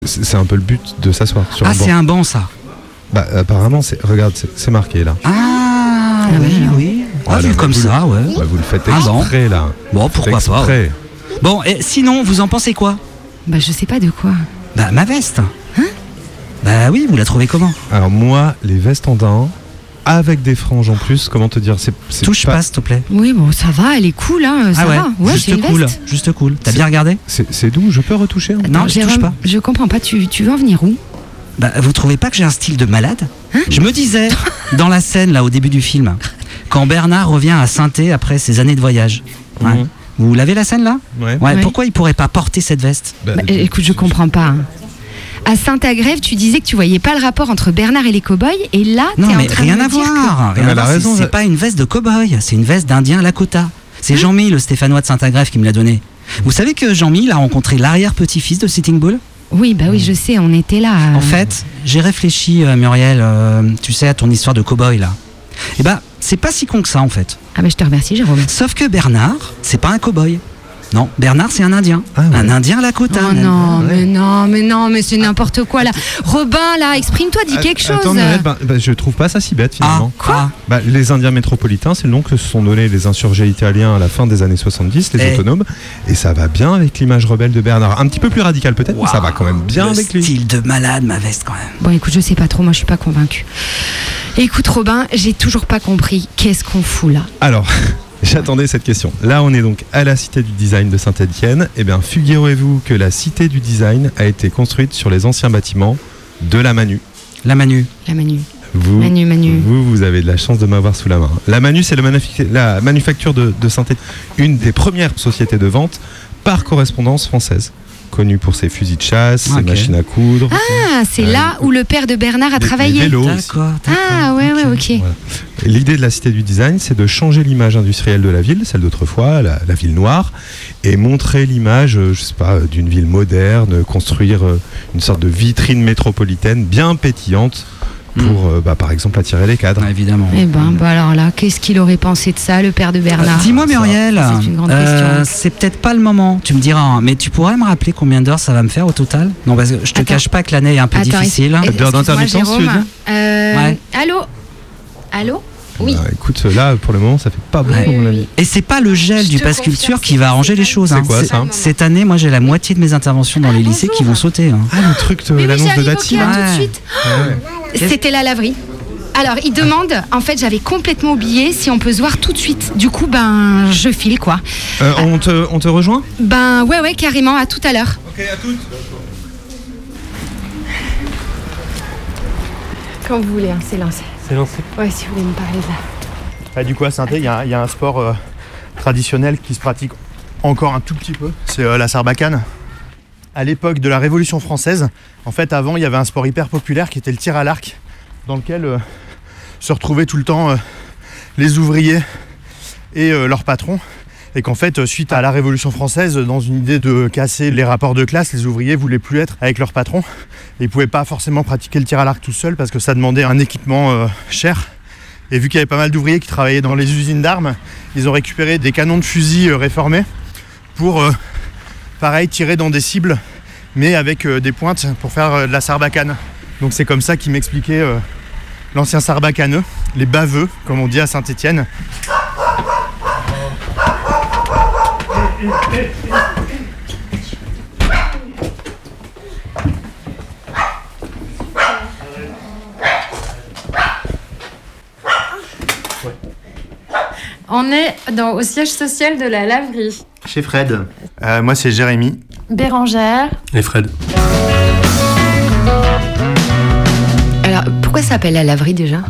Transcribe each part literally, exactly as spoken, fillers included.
C'est, c'est un peu le but de s'asseoir sur Ah, un banc. c'est un banc, ça. Bah, apparemment, c'est, regarde, c'est, c'est marqué là. Ah, oui, oui. Ah, Voilà, vu comme vous, ça, ouais. Bah, vous le faites Un banc. exprès là. Bon, pourquoi Faites pas. exprès. Ouais. Bon, et sinon, vous en pensez quoi? Bah, je sais pas de quoi. Bah, ma veste. Hein? Bah oui, vous la trouvez comment? Alors moi, les vestes en daim, avec des franges en plus, comment te dire, c'est, c'est Touche pas, s'il te plaît. Oui, bon, ça va, elle est cool, hein. Ça Ah ouais, va. Ouais, juste c'est une cool, veste. juste cool. T'as C'est- bien regardé? C'est, c'est doux, je peux retoucher hein. Non, Attends, je touche Jérôme, pas. je comprends pas, tu, tu veux en venir où? Bah, vous trouvez pas que j'ai un style de malade? Je me disais, dans la scène, là, au début du film, quand Bernard revient à Saint-Thé après ses années de voyage. Ouais. Mhm. Vous l'avez la scène, là? Ouais. Ouais, Ouais. pourquoi il pourrait pas porter cette veste? Bah, Bah, écoute, je comprends pas. hein. À Saint-Agrève, tu disais que tu voyais pas le rapport entre Bernard et les cow-boys, et là, t'es Non, en mais train rien de me à dire que- voir. Rien mais à elle a voir, c'est- raison, C'est je- pas une veste de cow-boy, c'est une veste d'Indien Lakota. C'est Jean-Mi, le Stéphanois de Saint-Agrève, qui me l'a donné. Vous savez que Jean-Mi, il a rencontré l'arrière-petit-fils de Sitting Bull? Oui, bah oui, je sais, on était là. euh. En fait, j'ai réfléchi, euh, Muriel, euh, tu sais, à ton histoire de cow-boy, là. Eh ben, c'est pas si con que ça, en fait. Ah bah je te remercie, Jérôme. Sauf que Bernard, c'est pas un cow-boy. Non, Bernard, c'est un Indien. Ah ouais. Un Indien Lakota. Oh même. non, ouais. mais non, mais non, mais c'est n'importe quoi là. Robin, là, exprime-toi, dis Att- quelque chose. Attends, Muriel, bah, bah, je trouve pas ça si bête Ah, finalement. quoi? Bah, les Indiens métropolitains, c'est le nom que se sont donnés les insurgés italiens à la fin des années soixante-dix, les Eh. autonomes, et ça va bien avec l'image rebelle de Bernard. Un petit peu plus radical peut-être, mais ça va quand même bien Le avec lui. style de malade, ma veste, quand même. Bon, écoute, je sais pas trop, moi je suis pas convaincue. Écoute, Robin, j'ai toujours pas compris. Qu'est-ce qu'on fout là? Alors, j'attendais cette question. Là, on est donc à la Cité du Design de Saint-Étienne. Eh bien, figurez-vous que la Cité du Design a été construite sur les anciens bâtiments de la Manu. La Manu. La Manu. Vous, Manu, Manu. vous, vous avez de la chance de m'avoir sous la main. La Manu, c'est le manufa- la manufacture de, de Saint-Étienne, une des premières sociétés de vente par correspondance française, connue pour ses fusils de chasse, ses Ok. machines à coudre, Ah, c'est Euh, là où le père de Bernard a des- travaillé. des vélos aussi. D'accord, d'accord. Ah, ouais, ouais, ok. Voilà. Et l'idée de la Cité du Design, c'est de changer l'image industrielle de la ville, celle d'autrefois, la, la ville noire, et montrer l'image, euh, je sais pas, euh, d'une ville moderne, construire euh, une sorte de vitrine métropolitaine bien pétillante pour, euh, bah, par exemple, attirer les cadres. Ouais, évidemment. Eh ben, bah alors là, qu'est-ce qu'il aurait pensé de ça, le père de Bernard? Euh, Dis-moi, ça, Muriel, c'est une grande euh, question. c'est peut-être pas le moment, tu me diras, hein, mais tu pourrais me rappeler combien d'heures ça va me faire au total? Non, parce que je te Attends. cache pas que l'année est un peu Attends, difficile. est- est- D'heures excuse-moi, d'intermittence, tu veux Jérôme. dire Euh, Ouais. Allô? Allô? Oui. Bah, écoute, là, pour le moment, ça fait pas beaucoup, Ouais. à mon avis. Et c'est pas le gel Je du te pass confirme, culture qui c'est- va arranger c'est les pas- choses. C'est hein. quoi, ça Cette année, moi j'ai la moitié de mes interventions dans les lycées qui vont sauter. hein. Ah, le truc de Oui, oui, l'annonce de j'arrive, Dati, ok, là à tout de Ouais. suite. Ouais. C'était la laverie. Alors, il demande, en fait, j'avais complètement oublié si on peut se voir tout de suite. Du coup, ben, je file, quoi. Euh, on, te, on te rejoint Ben, ouais, ouais, carrément, à tout à l'heure. Ok, à toutes. Quand vous voulez, hein, c'est lancé. C'est lancé. Ouais, si vous voulez me parler de là. Ah, du coup, à Saint-Thé, il y, a- il y a un sport euh, traditionnel qui se pratique encore un tout petit peu. C'est euh, la sarbacane. À l'époque de la Révolution française, en fait, avant, il y avait un sport hyper populaire qui était le tir à l'arc, dans lequel euh, se retrouvaient tout le temps euh, les ouvriers et euh, leurs patrons. Et qu'en fait, euh, suite à la Révolution française, dans une idée de casser les rapports de classe, les ouvriers voulaient plus être avec leurs patrons. Et ils pouvaient pas forcément pratiquer le tir à l'arc tout seul parce que ça demandait un équipement euh, cher. Et vu qu'il y avait pas mal d'ouvriers qui travaillaient dans les usines d'armes, ils ont récupéré des canons de fusil euh, réformés pour, euh, pareil, tirer dans des cibles, mais avec euh, des pointes pour faire euh, de la sarbacane. Donc c'est comme ça qu'il m'expliquait euh, l'ancien sarbacaneux, les baveux, comme on dit à Saint-Étienne. On est dans, au siège social de la laverie. Chez Fred. Euh, moi c'est Jérémy. Bérangère. Et Fred. Alors, pourquoi ça s'appelle la laverie déjà?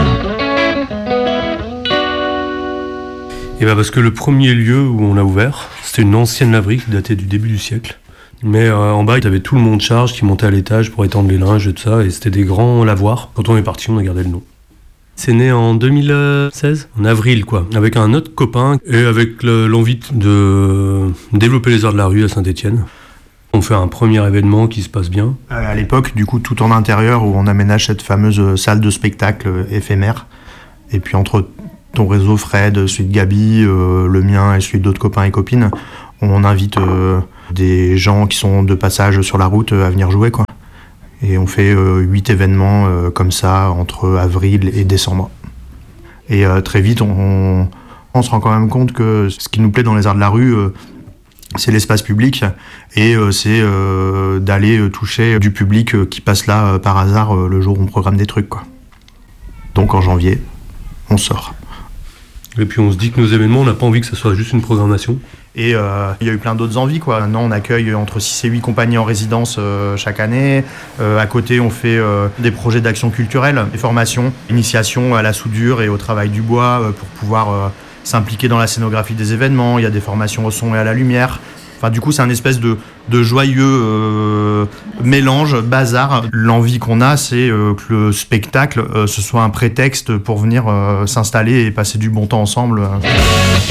Et bah parce que le premier lieu où on a ouvert, c'était une ancienne laverie qui datait du début du siècle. Mais euh, en bas, il y avait tout le monde de charge qui montait à l'étage pour étendre les linges et tout ça, et c'était des grands lavoirs. Quand on est parti, on a gardé le nom. C'est né en deux mille seize, en avril quoi, avec un autre copain et avec le, l'envie de développer les arts de la rue à Saint-Étienne. On fait un premier événement qui se passe bien. Euh, à l'époque, du coup, tout en intérieur où on aménage cette fameuse salle de spectacle éphémère. Et puis entre ton réseau Fred, celui de Gabi, euh, le mien et celui d'autres copains et copines, on invite euh, des gens qui sont de passage sur la route à venir jouer, quoi. Et on fait huit euh, événements euh, comme ça entre avril et décembre. Et euh, très vite, on, on, on se rend quand même compte que ce qui nous plaît dans les arts de la rue, euh, c'est l'espace public et euh, c'est euh, d'aller euh, toucher du public euh, qui passe là euh, par hasard euh, le jour où on programme des trucs, quoi. Donc en janvier, on sort. Et puis on se dit que nos événements, on n'a pas envie que ça soit juste une programmation. Et euh, il y a eu plein d'autres envies, quoi. Maintenant, on accueille entre six et huit compagnies en résidence euh, chaque année. Euh, à côté, on fait euh, des projets d'action culturelle, des formations, initiation à la soudure et au travail du bois euh, pour pouvoir euh, s'impliquer dans la scénographie des événements. Il y a des formations au son et à la lumière. Enfin, du coup, c'est un espèce de, de joyeux euh, mélange, bazar. L'envie qu'on a, c'est euh, que le spectacle, euh, ce soit un prétexte pour venir euh, s'installer et passer du bon temps ensemble.